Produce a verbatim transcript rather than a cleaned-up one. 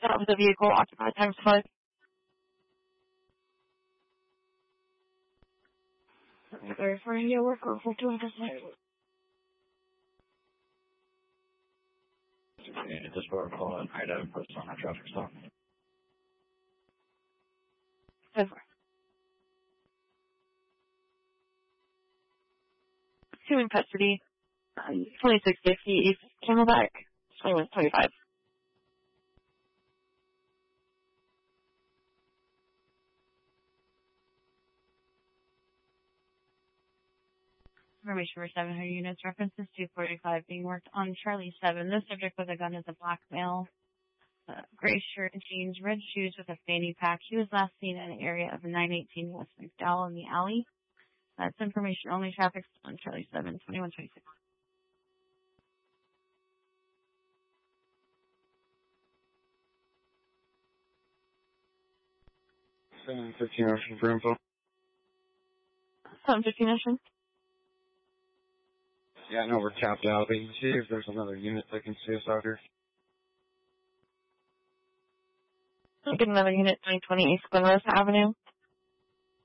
That was a vehicle occupied times five. They're referring to a worker for doing this. And this board call and Idaho post on a traffic stop. So far. Two in custody. Um, twenty-six fifty East Camelback. twenty-one twenty-five. Information for seven hundred units. References two forty-five being worked on Charlie seven. The subject with a gun is a black male. Uh, gray shirt and jeans, red shoes with a fanny pack. He was last seen in an area of nine eighteen West McDowell in the alley. That's information only. Traffic on Charlie seven, twenty-one twenty-six. seven fifteen Ocean for info. seven fifteen Ocean. Yeah, no, we're tapped out. But you can see if there's another unit that can see us out here. I'll get another unit, nine twenty East Glenrose Avenue.